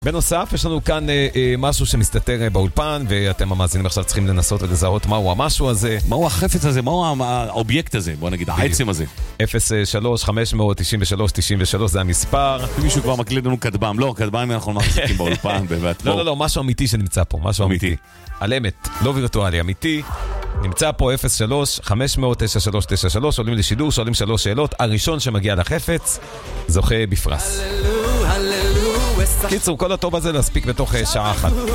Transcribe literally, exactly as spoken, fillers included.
בנוסף, יש לנו כאן אה, אה, משהו שמסתתר באולפן, ואתם המאזינים עכשיו צריכים לנסות ולזהות מהו המשהו הזה. מהו החפץ הזה? מהו האובייקט הזה? בוא נגיד, העצם הזה. אפס שלוש חמש תשע שלוש תשע שלוש זה המספר. מישהו כבר מקליד לנו כדבם. לא, כדבם אנחנו מחזיקים באולפן. לא, לא, לא, משהו אמיתי שנמצא פה. משהו אמיתי. על אמת, לא וירטואלי, אמיתי. נמצא פה אפס שלוש חמש תשע שלוש תשע שלוש, עולים לשידור, שואלים שלוש שאלות. הראשון שמגיע לחפץ זוכה בפרס. קיצור, כל הטוב הזה להספיק בתוך שעה אחת.